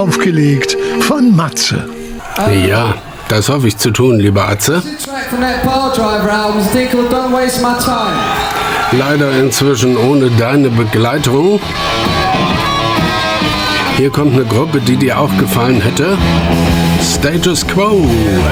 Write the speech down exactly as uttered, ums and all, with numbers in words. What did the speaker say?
aufgelegt von Matze. Ja, das hoffe ich zu tun, lieber Atze. Leider inzwischen ohne deine Begleitung. Hier kommt eine Gruppe, die dir auch gefallen hätte. Status Quo.